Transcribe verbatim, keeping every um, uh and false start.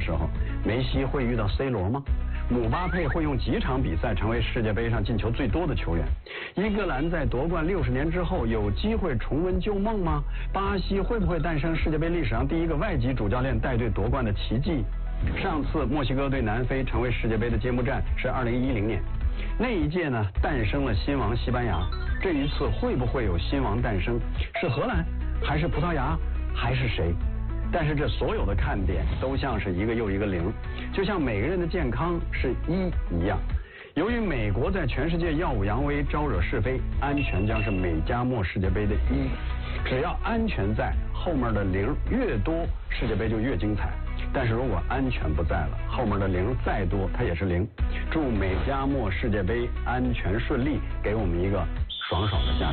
时候，梅西会遇到 C 罗吗？姆巴佩会用几场比赛成为世界杯上进球最多的球员？英格兰在夺冠六十年之后有机会重温旧梦吗？巴西会不会诞生世界杯历史上第一个外籍主教练带队夺冠的奇迹？上次墨西哥对南非成为世界杯的揭幕战是二零一零年，那一届呢诞生了新王西班牙。这一次会不会有新王诞生？是荷兰还是葡萄牙还是谁？但是这所有的看点都像是一个又一个零，就像每个人的健康是一一样。由于美国在全世界耀武扬威，招惹是非，安全将是美加墨世界杯的一。只要安全在，后面的零越多，世界杯就越精彩。但是如果安全不在了，后面的零再多，它也是零。祝美加墨世界杯安全顺利，给我们一个爽爽的夏天。